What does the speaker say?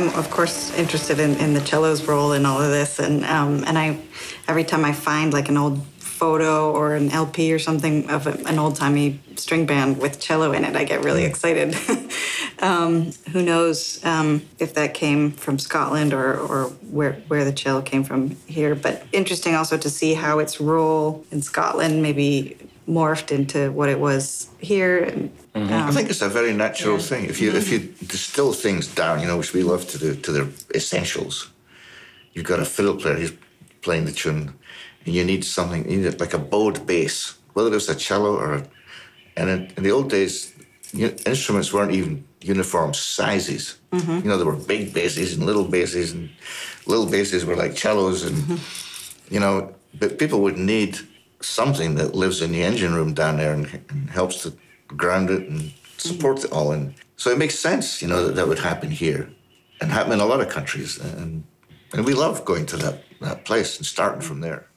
I'm of course interested in the cello's role in all of this, and I every time I find like an old photo or an LP or something of an old-timey string band with cello in it, I get really excited. Who knows if that came from Scotland or where the cello came from here, but interesting also to see how its role in Scotland maybe morphed into what it was here. And, I think it's a very natural thing. If you distill things down, which we love to do, to their essentials, you've got a fiddle player who's playing the tune, and you need something, you need like a bowed bass, whether it's a cello or and in the old days, instruments weren't even uniform sizes. There were big basses and little basses were like cellos, and but people would need something that lives in the engine room down there and helps to ground it and support it all. And so it makes sense, that would happen here and happen in a lot of countries. And we love going to that place and starting from there.